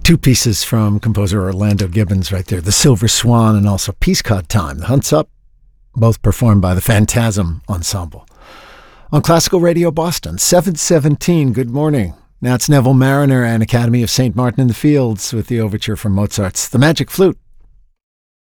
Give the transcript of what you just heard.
Two pieces from composer Orlando Gibbons right there. The Silver Swan and also Peascod Time. The Hunt's Up, both performed by the Phantasm Ensemble. On Classical Radio Boston, 7:17, good morning. Now it's Neville Marriner and Academy of St. Martin in the Fields with the overture from Mozart's The Magic Flute.